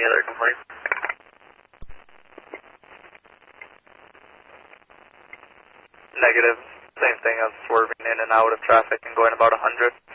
any other complaints? Negative. Same thing as swerving in and out of traffic and going about 100.